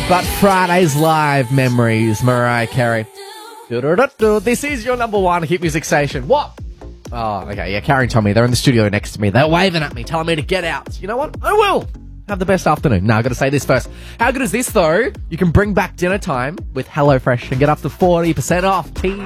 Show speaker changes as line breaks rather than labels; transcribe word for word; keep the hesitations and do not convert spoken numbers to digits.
But Friday's Live memories, Mariah Carey. Do-do-do-do. This is your number one hit music station. What? Oh, okay, yeah, Carrie and Tommy, they're in the studio next to me. They're waving at me, telling me to get out. You know what? I will. Have the best afternoon. Now, I've got to say this first. How good is this, though? You can bring back dinner time with HelloFresh and get up to forty percent off. T